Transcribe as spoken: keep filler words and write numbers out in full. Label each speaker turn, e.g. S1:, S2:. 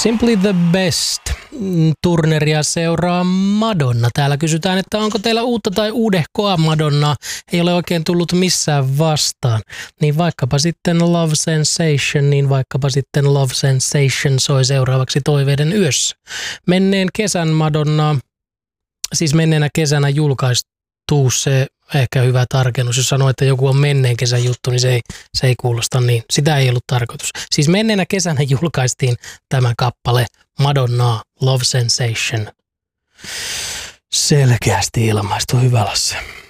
S1: Simply the Best. Turneria seuraa Madonna. Täällä kysytään, että onko teillä uutta tai uudehkoa Madonnaa. Ei ole oikein tullut missään vastaan. Niin vaikkapa sitten Love Sensation, niin vaikkapa sitten Love Sensation soi seuraavaksi Toiveiden yössä. Menneen kesän Madonnaa, siis menneenä kesänä julkaistu se ehkä hyvä tarkennus. Jos sanoo, että joku on menneen kesän juttu, niin se ei, se ei kuulosta niin. Sitä ei ollut tarkoitus. Siis menneenä kesänä julkaistiin tämä kappale Madonnaa, Love Sensation. Selkeästi ilmaistu, hyvä Lasse.